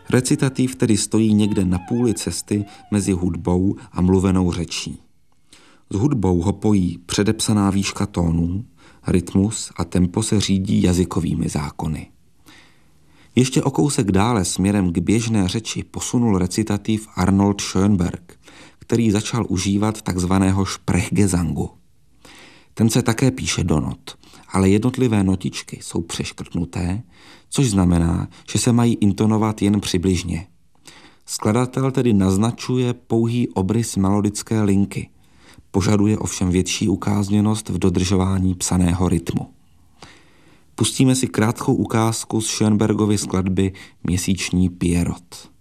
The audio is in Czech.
Recitativ tedy stojí někde na půli cesty mezi hudbou a mluvenou řečí. S hudbou ho pojí předepsaná výška tónů, rytmus a tempo se řídí jazykovými zákony. Ještě o kousek dále směrem k běžné řeči posunul recitativ Arnold Schönberg, který začal užívat takzvaného Sprechgesangu. Ten se také píše do not, ale jednotlivé notičky jsou přeškrtnuté, což znamená, že se mají intonovat jen přibližně. Skladatel tedy naznačuje pouhý obrys melodické linky, požaduje ovšem větší ukázněnost v dodržování psaného rytmu. Pustíme si krátkou ukázku z Schönbergovy skladby Měsíční Pierrot.